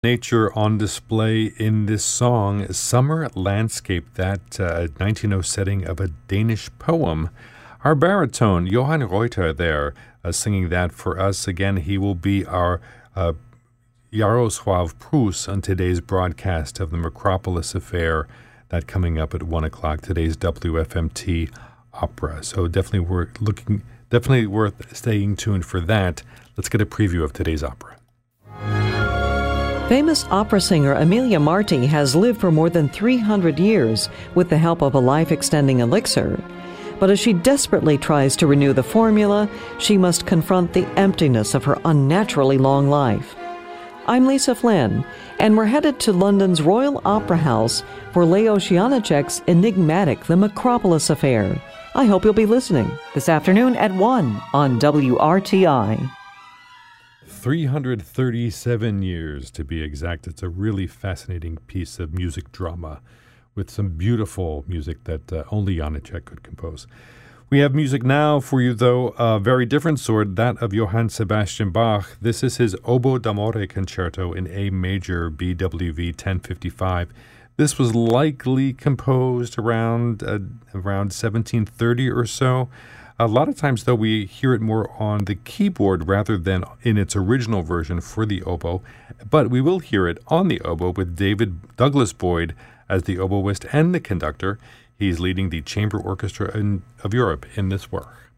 Nature on display in this song, Summer Landscape, that 1900 setting of a Danish poem. Our baritone, Johan Reuter, there singing that for us. Again, he will be our Jaroslav Prus on today's broadcast of the Macropolis Affair, that coming up at 1 o'clock, today's WFMT opera. So definitely worth staying tuned for that. Let's get a preview of today's opera. Famous opera singer Emilia Marti has lived for more than 300 years with the help of a life-extending elixir. But as she desperately tries to renew the formula, she must confront the emptiness of her unnaturally long life. I'm Lisa Flynn, and we're headed to London's Royal Opera House for Leos Janáček's enigmatic The Macropolis Affair. I hope you'll be listening this afternoon at 1 on WRTI. 337 years, to be exact. It's a really fascinating piece of music drama with some beautiful music that only Janáček could compose. We have music now for you, though, a very different sort, that of Johann Sebastian Bach. This is his Oboe d'Amore Concerto in A major, BWV 1055. This was likely composed around 1730 or so. A lot of times, though, we hear it more on the keyboard rather than in its original version for the oboe. But we will hear it on the oboe with David Douglas Boyd as the oboist and the conductor. He's leading the Chamber Orchestra of Europe in this work.